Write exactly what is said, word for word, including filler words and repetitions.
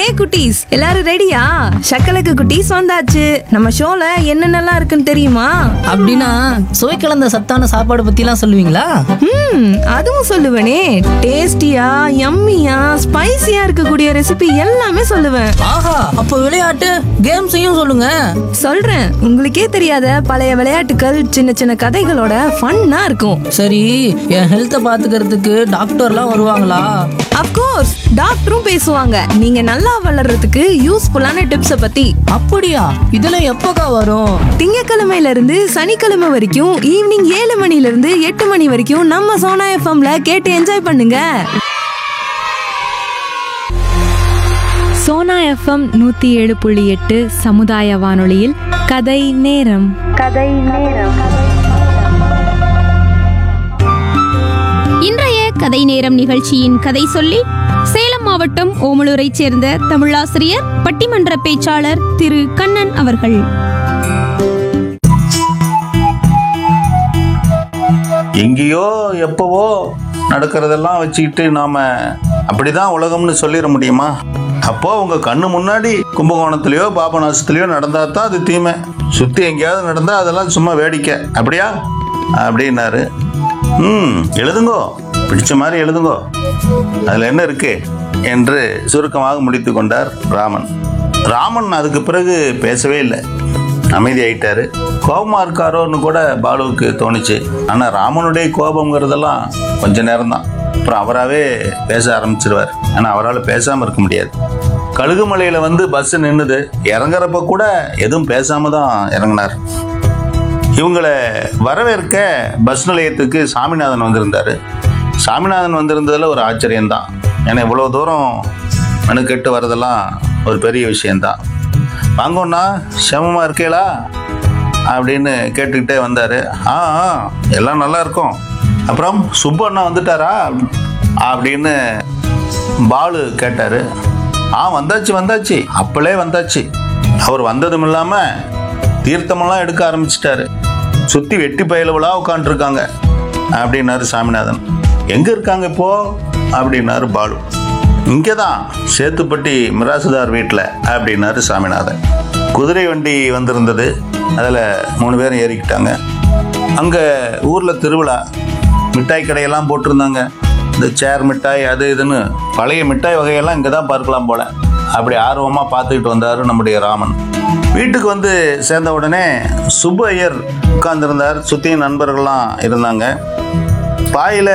குட்டீஸ் எல்லாரும் ரெடியா? சக்கலக்கு குட்டீஸ் வந்தாச்சு. நம்ம ஷோல என்னென்னலாம் இருக்குன்னு தெரியுமா? அப்படின்னா சுவை கலந்த சத்தான சாப்பாடு பத்திலாம் சொல்லுவீங்களா? ம் அதுவும் சொல்லுவேனே. டேஸ்டியா யம்மியா ஸ்பைசியா இருக்கக்கூடிய ரெசிபி எல்லாமே சொல்லுவேன். ஆஹா, அப்போ விளையாட்டு கேம்ஸையும் சொல்லுங்க. சொல்றேன், உங்களுக்கே தெரியாத பழைய விளையாட்டுகள், சின்ன சின்ன கதைகளோட ஃபன்னா இருக்கும். சரி, என் ஹெல்த்தை பாத்துக்கிறதுக்கு டாக்டர்லாம் வருவாங்களா? அப்கோர்ஸ், டாக்டரும் பேசுவாங்க. நீங்க நல்லா வளர்றதுக்கு யூஸ்ஃபுல்லான டிப்ஸ பத்தி. அப்படியா? இதெல்லாம் எப்போக்கா வரும்? திங்கக்கிழமையில இருந்து சனிக்கிழமை வரைக்கும் ஈவினிங் ஏழு மணில இருந்து எட்டு மணி வரைக்கும் நம்ம சோனா எஃப்எம்ல கேட்டு என்ஜாய் பண்ணுங்க. சோனா எஃப்எம் நூத்தி ஏழு புள்ளி எட்டு சமுதாய வானொலியில் கதை நேரம். கதை நேரம். இன்றைய கதை நேரம் நிகழ்ச்சியின் கதை சொல்லி சேலம் மாவட்டம் ஓமலூரைச் சேர்ந்த தமிழாசிரியர், பட்டிமன்ற பேச்சாளர் திரு கண்ணன் அவர்கள். எங்கேயோ எப்பவோ நடக்கிறதெல்லாம் வச்சுக்கிட்டு நாம அப்படிதான் உலகம்னு சொல்லிட முடியுமா? அப்போ உங்க கண்ணு முன்னாடி கும்பகோணத்திலயோ பாபநாசத்திலயோ நடந்தா தான் அது தீமை. சுத்தி எங்கேயாவது நடந்தா அதெல்லாம் சும்மா வேடிக்கை. அப்படியா அப்படின்னாரு. ம் எழுதுங்கோ, பிடிச்ச மாதிரி எழுதுங்கோ, அதுல என்ன இருக்கு என்று சுருக்கமாக முடித்து கொண்டார் ராமன். ராமன் அதுக்கு பிறகு பேசவே இல்லை, அமைதி ஆயிட்டாரு. கோபமா இருக்காரோன்னு கூட பாலுவுக்கு தோணுச்சு. ஆனா ராமனுடைய கோபம்ங்கிறதெல்லாம் கொஞ்ச நேரம் தான். அப்புறம் அவராகவே பேச ஆரம்பிச்சிருவார். ஆனா அவரால் பேசாம இருக்க முடியாது. கழுகுமலையில வந்து பஸ் நின்னுது. இறங்குறப்ப கூட எதுவும் பேசாம தான் இறங்கினார். இவங்களை வரவேற்க பஸ் நிலையத்துக்கு சாமிநாதன் வந்திருந்தாரு. சாமிநாதன் வந்திருந்ததுல ஒரு ஆச்சரியம்தான். ஏன்னா இவ்வளோ தூரம் மெனுக்கெட்டு வர்றதெல்லாம் ஒரு பெரிய விஷயந்தான். வாங்கண்ணா, சேமமாக இருக்கீங்களா அப்படின்னு கேட்டுக்கிட்டே வந்தார். ஆ எல்லாம் நல்லா இருக்கும். அப்புறம் சுப்பு அண்ணா வந்துட்டாரா அப்படின்னு பாலு கேட்டார். ஆ வந்தாச்சு வந்தாச்சு அப்பளே வந்தாச்சு. அவர் வந்ததும் இல்லாமல் தீர்த்தமெல்லாம் எடுக்க ஆரம்பிச்சிட்டாரு. சுற்றி வெட்டி பயலுவலா உட்காந்துருக்காங்க அப்படின்னாரு சாமிநாதன். எங்கே இருக்காங்க இப்போ அப்படின்னாரு பாலு. இங்கே தான், சேத்துப்பட்டி மிராசுதார் வீட்டில் அப்படின்னாரு சாமிநாதன். குதிரை வண்டி வந்திருந்தது. அதில் மூணு பேரும் ஏறிக்கிட்டாங்க. அங்கே ஊரில் திருவிழா, மிட்டாய் கடையெல்லாம் போட்டிருந்தாங்க. இந்த சேர் மிட்டாய் அது இதுன்னு பழைய மிட்டாய் வகையெல்லாம் இங்கே தான் பார்க்கலாம் போல. அப்படி ஆர்வமாக பார்த்துக்கிட்டு வந்தார் நம்முடைய ராமன். வீட்டுக்கு வந்து சேர்ந்த உடனே சுப்பு ஐயர் உட்கார்ந்துருந்தார். சுற்றியும் நண்பர்கள்லாம் இருந்தாங்க. பாயில்